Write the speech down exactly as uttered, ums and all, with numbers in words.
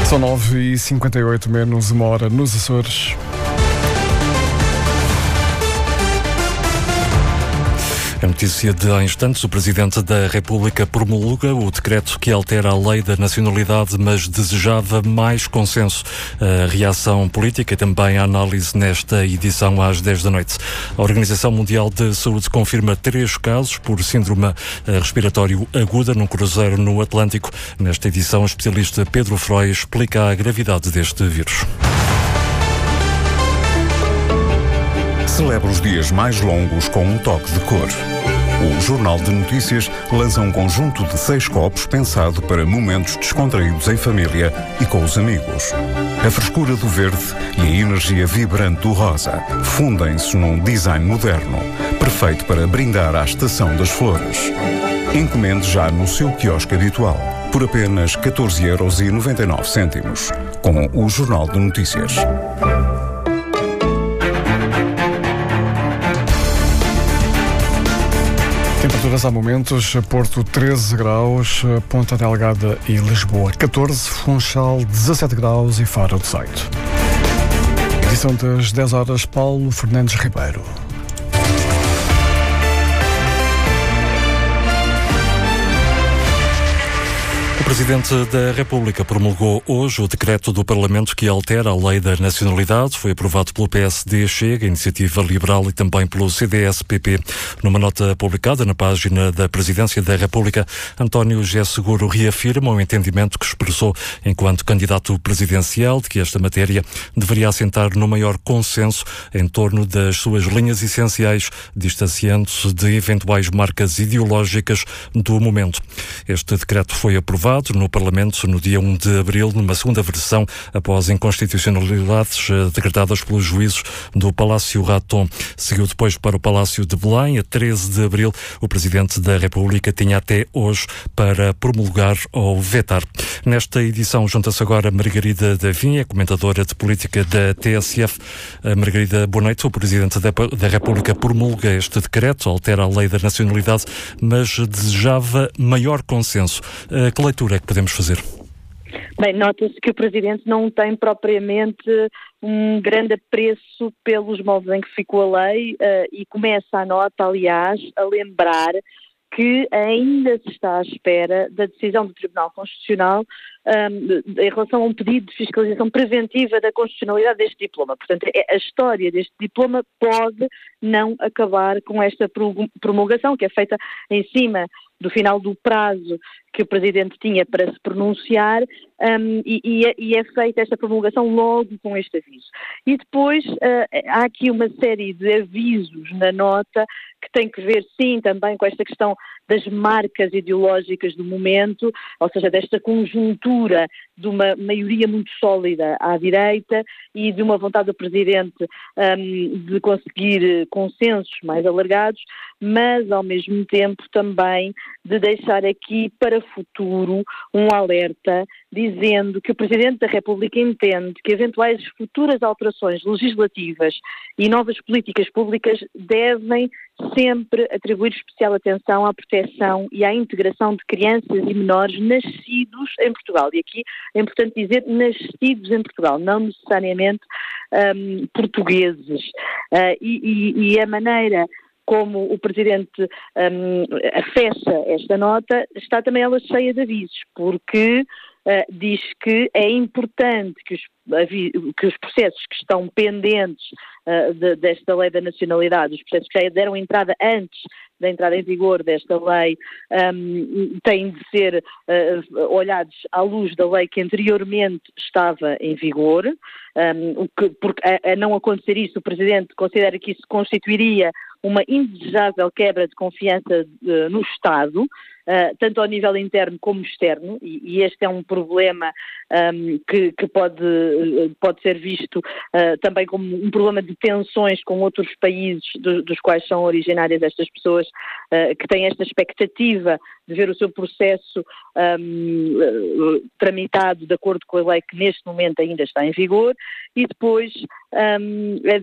São nove e cinquenta e oito, menos uma hora nos Açores. A notícia de há instantes, o Presidente da República promulga o decreto que altera a lei da nacionalidade, mas desejava mais consenso. A reação política e também a análise nesta edição às dez da noite. A Organização Mundial de Saúde confirma três casos por síndrome respiratório aguda num cruzeiro no Atlântico. Nesta edição, o especialista Pedro Froy explica a gravidade deste vírus. Celebra os dias mais longos com um toque de cor. O Jornal de Notícias lança um conjunto de seis copos pensado para momentos descontraídos em família e com os amigos. A frescura do verde e a energia vibrante do rosa fundem-se num design moderno, perfeito para brindar à estação das flores. Encomende já no seu quiosque habitual, por apenas catorze euros e noventa e nove cêntimos, com o Jornal de Notícias. Temperaturas há momentos: Porto treze graus, Ponta Delgada e Lisboa catorze, Funchal dezassete graus e Faro dezoito. Edição das dez horas, Paulo Fernandes Ribeiro. O Presidente da República promulgou hoje o decreto do Parlamento que altera a lei da nacionalidade. Foi aprovado pelo P S D, Chega, Iniciativa Liberal e também pelo C D S P P. Numa nota publicada na página da Presidência da República, António José Seguro reafirma o entendimento que expressou enquanto candidato presidencial de que esta matéria deveria assentar no maior consenso em torno das suas linhas essenciais, distanciando-se de eventuais marcas ideológicas do momento. Este decreto foi aprovado no Parlamento no dia um de abril, numa segunda versão, após inconstitucionalidades decretadas pelos juízes do Palácio Raton. Seguiu depois para o Palácio de Belém. A treze de abril, o Presidente da República tinha até hoje para promulgar ou vetar. Nesta edição junta-se agora Margarida Davinha, comentadora de política da T S F. A Margarida, boa noite. O Presidente da República promulga este decreto, altera a lei da nacionalidade, mas desejava maior consenso. Que leitura é que podemos fazer? Bem, nota-se que o Presidente não tem propriamente um grande apreço pelos moldes em que ficou a lei uh, e começa a nota, aliás, a lembrar que ainda se está à espera da decisão do Tribunal Constitucional um, em relação a um pedido de fiscalização preventiva da constitucionalidade deste diploma. Portanto, a história deste diploma pode não acabar com esta promulgação, que é feita em cima do final do prazo que o Presidente tinha para se pronunciar, um, e, e, é, e é feita esta promulgação logo com este aviso. E depois uh, há aqui uma série de avisos na nota que têm que ver, sim, também com esta questão das marcas ideológicas do momento, ou seja, desta conjuntura de uma maioria muito sólida à direita e de uma vontade do Presidente um, de conseguir consensos mais alargados, mas ao mesmo tempo também de deixar aqui para o futuro um alerta dizendo que o Presidente da República entende que eventuais futuras alterações legislativas e novas políticas públicas devem sempre atribuir especial atenção à proteção e à integração de crianças e menores nascidos em Portugal. E aqui é importante dizer nascidos em Portugal, não necessariamente um, portugueses. Uh, e, e, e a maneira como o Presidente um, fecha esta nota está também ela cheia de avisos, porque Uh, diz que é importante que os, que os processos que estão pendentes uh, de, desta lei da nacionalidade, os processos que já deram entrada antes da entrada em vigor desta lei, um, têm de ser uh, olhados à luz da lei que anteriormente estava em vigor, um, que, porque a, a não acontecer isso, o Presidente considera que isso constituiria uma indesejável quebra de confiança uh, no Estado, Uh, tanto ao nível interno como externo, e, e este é um problema um, que, que pode, pode ser visto uh, também como um problema de tensões com outros países do, dos quais são originárias estas pessoas, uh, que têm esta expectativa de ver o seu processo um, uh, tramitado de acordo com a lei que neste momento ainda está em vigor, e depois um,